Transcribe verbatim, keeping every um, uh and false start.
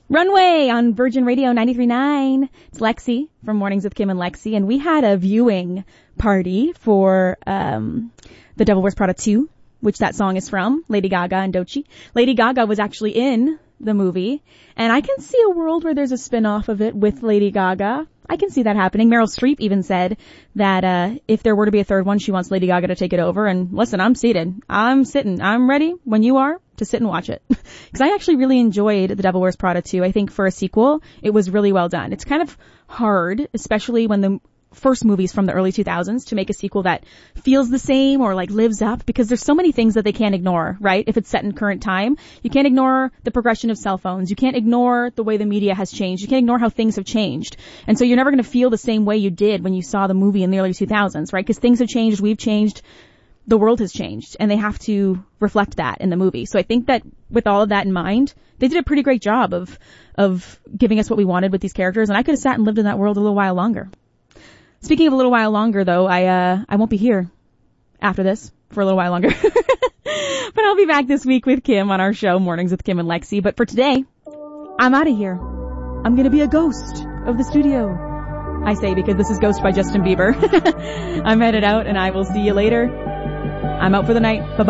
Runway on Virgin Radio ninety-three point nine. It's Lexi from Mornings with Kim and Lexi, and we had a viewing party for um The Devil Wears Prada two, which that song is from, Lady Gaga and Doechii. Lady Gaga was actually in the movie, and I can see a world where there's a spin-off of it with Lady Gaga. I can see that happening. Meryl Streep even said that uh if there were to be a third one, she wants Lady Gaga to take it over. And listen, I'm seated. I'm sitting. I'm ready when you are to sit and watch it. Because I actually really enjoyed The Devil Wears Prada two. I think for a sequel, it was really well done. It's kind of hard, especially when the first movies from the early two thousands, to make a sequel that feels the same or like lives up, because there's so many things that they can't ignore, right? If it's set in current time, you can't ignore the progression of cell phones. You can't ignore the way the media has changed. You can't ignore how things have changed. And so you're never going to feel the same way you did when you saw the movie in the early two thousands, right? Because things have changed, we've changed, the world has changed, and they have to reflect that in the movie. So I think that with all of that in mind, they did a pretty great job of of giving us what we wanted with these characters, and I could have sat and lived in that world a little while longer. Speaking of a little while longer, though, I uh I won't be here after this for a little while longer. But I'll be back this week with Kim on our show, Mornings with Kim and Lexi. But for today, I'm out of here. I'm going to be a ghost of the studio. I say because this is Ghost by Justin Bieber. I'm headed out, and I will see you later. I'm out for the night. Bye-bye.